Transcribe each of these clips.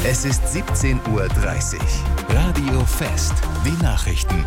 Es ist 17:30 Uhr. Radio Fest. Die Nachrichten.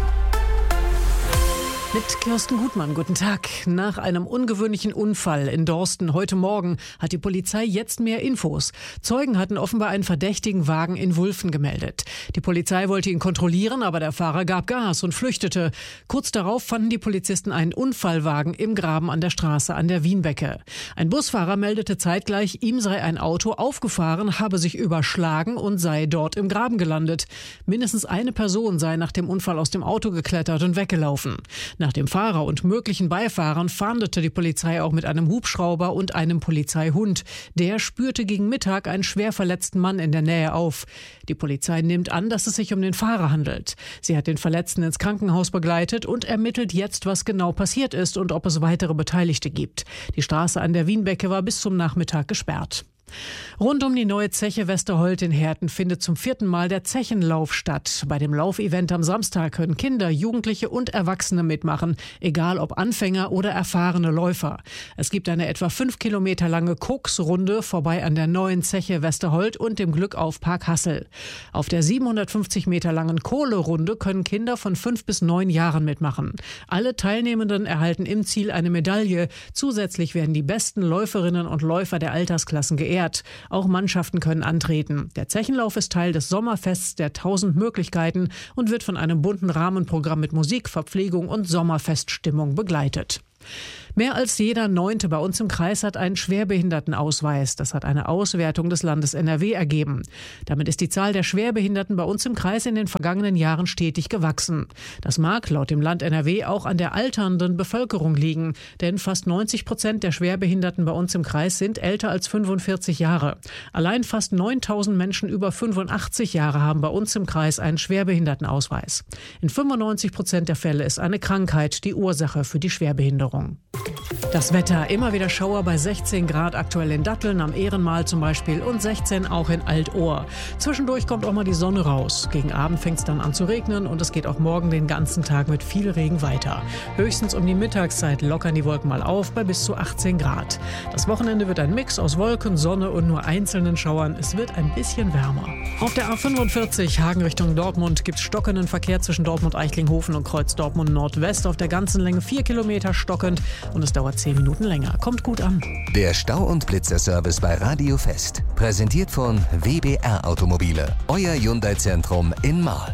Mit Kirsten Gutmann, guten Tag. Nach einem ungewöhnlichen Unfall in Dorsten heute Morgen hat die Polizei jetzt mehr Infos. Zeugen hatten offenbar einen verdächtigen Wagen in Wulfen gemeldet. Die Polizei wollte ihn kontrollieren, aber der Fahrer gab Gas und flüchtete. Kurz darauf fanden die Polizisten einen Unfallwagen im Graben an der Straße an der Wienbecke. Ein Busfahrer meldete zeitgleich, ihm sei ein Auto aufgefahren, habe sich überschlagen und sei dort im Graben gelandet. Mindestens eine Person sei nach dem Unfall aus dem Auto geklettert und weggelaufen. Nach dem Fahrer und möglichen Beifahrern fahndete die Polizei auch mit einem Hubschrauber und einem Polizeihund. Der spürte gegen Mittag einen schwer verletzten Mann in der Nähe auf. Die Polizei nimmt an, dass es sich um den Fahrer handelt. Sie hat den Verletzten ins Krankenhaus begleitet und ermittelt jetzt, was genau passiert ist und ob es weitere Beteiligte gibt. Die Straße an der Wienbecke war bis zum Nachmittag gesperrt. Rund um die neue Zeche Westerholt in Herten findet zum 4. Mal der Zechenlauf statt. Bei dem Laufevent am Samstag können Kinder, Jugendliche und Erwachsene mitmachen, egal ob Anfänger oder erfahrene Läufer. Es gibt eine etwa 5 Kilometer lange Koksrunde vorbei an der neuen Zeche Westerholt und dem Glückauf-Park Hassel. Auf der 750 Meter langen Kohlerunde können Kinder von 5 bis 9 Jahren mitmachen. Alle Teilnehmenden erhalten im Ziel eine Medaille. Zusätzlich werden die besten Läuferinnen und Läufer der Altersklassen geehrt. Auch Mannschaften können antreten. Der Zechenlauf ist Teil des Sommerfests der 1000 Möglichkeiten und wird von einem bunten Rahmenprogramm mit Musik, Verpflegung und Sommerfeststimmung begleitet. Mehr als jeder 9. bei uns im Kreis hat einen Schwerbehindertenausweis. Das hat eine Auswertung des Landes NRW ergeben. Damit ist die Zahl der Schwerbehinderten bei uns im Kreis in den vergangenen Jahren stetig gewachsen. Das mag laut dem Land NRW auch an der alternden Bevölkerung liegen. Denn fast 90% der Schwerbehinderten bei uns im Kreis sind älter als 45 Jahre. Allein fast 9000 Menschen über 85 Jahre haben bei uns im Kreis einen Schwerbehindertenausweis. In 95% der Fälle ist eine Krankheit die Ursache für die Schwerbehinderung. Das Wetter, immer wieder Schauer bei 16 Grad aktuell in Datteln, am Ehrenmal zum Beispiel, und 16 auch in Altohr. Zwischendurch kommt auch mal die Sonne raus. Gegen Abend fängt es dann an zu regnen und es geht auch morgen den ganzen Tag mit viel Regen weiter. Höchstens um die Mittagszeit lockern die Wolken mal auf bei bis zu 18 Grad. Das Wochenende wird ein Mix aus Wolken, Sonne und nur einzelnen Schauern. Es wird ein bisschen wärmer. Auf der A45 Hagen Richtung Dortmund gibt es stockenden Verkehr zwischen Dortmund-Eichlinghofen und Kreuz Dortmund Nordwest. Auf der ganzen Länge 4 Kilometer stockend und es dauert 10 Minuten länger. Kommt gut an. Der Stau- und Blitzer-Service bei Radio Fest. Präsentiert von WBR Automobile. Euer Hyundai-Zentrum in Marl.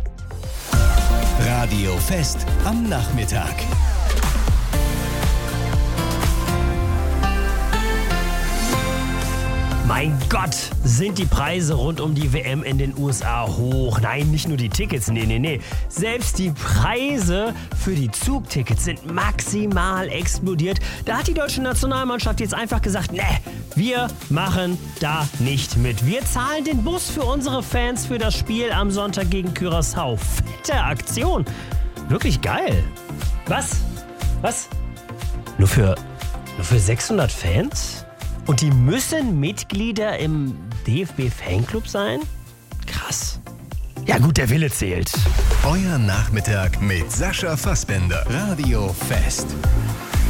Radio Fest am Nachmittag. Mein Gott, sind die Preise rund um die WM in den USA hoch. Nein, nicht nur die Tickets, nee. Selbst die Preise für die Zugtickets sind maximal explodiert. Da hat die deutsche Nationalmannschaft jetzt einfach gesagt, wir machen da nicht mit. Wir zahlen den Bus für unsere Fans für das Spiel am Sonntag gegen Curaçao. Fette Aktion. Wirklich geil. Was? Nur für 600 Fans? Und die müssen Mitglieder im DFB-Fanclub sein? Krass. Ja gut, der Wille zählt. Euer Nachmittag mit Sascha Fassbender. Radio Fest.